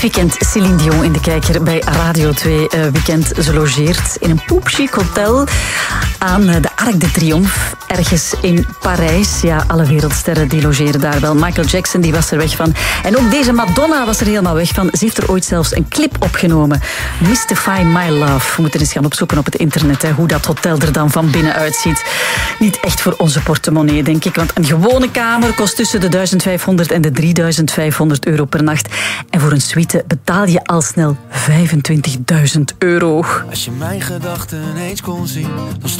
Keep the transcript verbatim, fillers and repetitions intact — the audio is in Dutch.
weekend Céline Dion in de kijker bij Radio twee uh, Weekend. Ze logeert in een poepchic hotel aan uh, de Arc de Triomphe, ergens in Parijs. Ja, alle wereldsterren die logeren daar wel. Michael Jackson die was er weg van. En ook deze Madonna was er helemaal weg van. Ze heeft er ooit zelfs een clip opgenomen. Mystify My Love. We moeten eens gaan opzoeken op het internet, hè, hoe dat hotel er dan van binnen uitziet. Niet echt voor onze portemonnee, denk ik. Want een gewone kamer kost tussen de duizend vijfhonderd en de drieduizend vijfhonderd euro per nacht. En voor een suite betaal je al snel vijfentwintigduizend euro. Als je mijn gedachten eens kon zien, dan